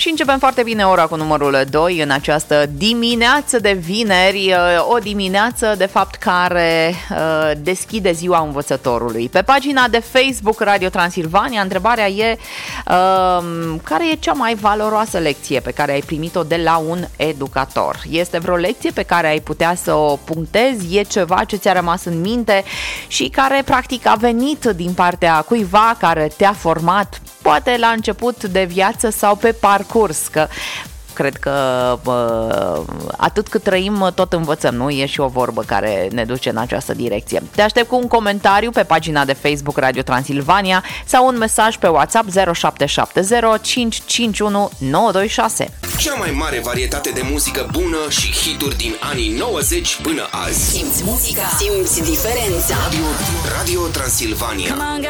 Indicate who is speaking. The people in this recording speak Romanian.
Speaker 1: Și începem foarte bine ora cu numărul 2 în această dimineață de vineri, o dimineață de fapt care deschide ziua învățătorului. Pe pagina de Facebook Radio Transilvania, întrebarea e care e cea mai valoroasă lecție pe care ai primit-o de la un educator? Este vreo lecție pe care ai putea să o punctezi? E ceva ce ți-a rămas în minte și care practic a venit din partea cuiva care te-a format, poate la început de viață sau pe parcurs, că cred că atât cât trăim, tot învățăm, nu? E și o vorbă care ne duce în această direcție. Te aștept cu un comentariu pe pagina de Facebook Radio Transilvania sau un mesaj pe WhatsApp 0770 551 926.
Speaker 2: Cea mai mare varietate de muzică bună și hituri din anii 90 până azi.
Speaker 3: Simți muzica, simți diferența.
Speaker 2: Radio Transilvania.